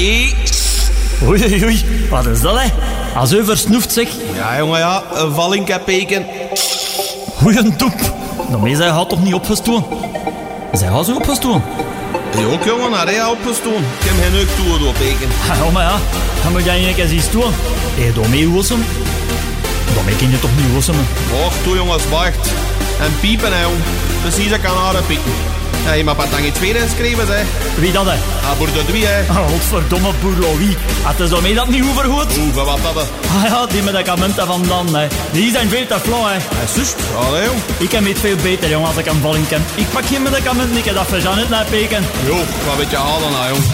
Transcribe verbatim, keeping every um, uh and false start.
Oei, oei, oei. Wat is dat, hè? Als u versnoeft, zeg. Ja, jongen, ja. Een vallinkepeken. Goeie toep. Daarmee zij gaat toch niet opgestoken? Zij gaat zo opgestoken? Je ook, jongen, naar hij opgestoken. Ik heb geen neuk toe door peken. Ja, maar ja. Dan moet jij een keer zien stoen. Hé, hey, daarmee hoesem. Daarmee kun je toch niet hoesem? Wacht, toe, jongens, wacht. En piepen, hè, jong. Precies, ik kan haar piepen. Ja, je mag wat dan iets tweede geschreven, hè. Wie dat, hè? Ah, voor de drie, hè. Oh, godverdomme, boerlowie. Het is daarmee dat niet overgoed. Hoeveel wat dat, hè. Ah ja, die medicamenten van dan, hè. Die zijn veel te flauw, hè. Ja, zus. Allee, jong. Ik heb het veel beter, jong, als ik een valling ken. Ik pak geen medicament, ik heb dat voor Jeannette naar peken. Jo, wat weet je halen, nou, jong.